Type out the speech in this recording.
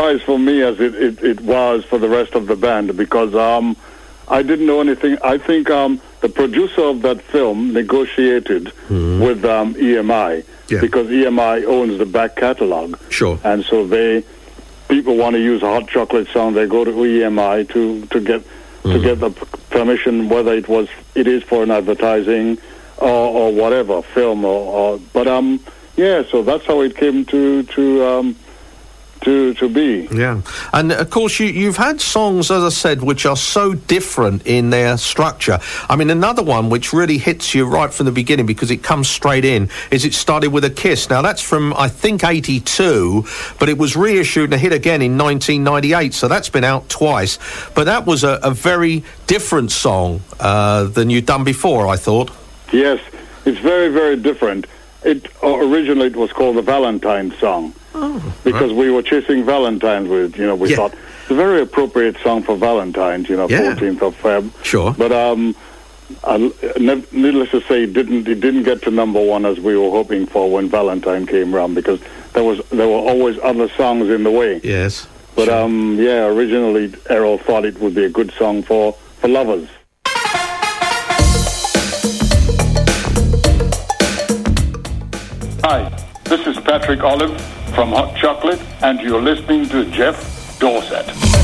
surprise for me as it was for the rest of the band, because I didn't know anything. I think the producer of that film negotiated with EMI, because EMI owns the back catalog. Sure. And so people want to use a Hot Chocolate song, they go to EMI to get the permission, whether it is for an advertising or whatever, film but so that's how it came to be. Yeah. And of course you've had songs, as I said, which are so different in their structure. I mean, another one which really hits you right from the beginning because it comes straight in is It Started With a Kiss. Now that's from I think 82, but it was reissued and hit again in 1998, so that's been out twice. But that was a very different song than you'd done before, I thought. Yes, it's very, very different. Originally it was called the Valentine song. Because we were chasing Valentine's with, we thought it's a very appropriate song for Valentine's, 14th of Feb. Sure. But needless to say, it didn't get to number one as we were hoping for when Valentine came around, because there were always other songs in the way. Yes. But originally Errol thought it would be a good song for lovers. Hi, this is Patrick Olive from Hot Chocolate, and you're listening to Jeff Dorset.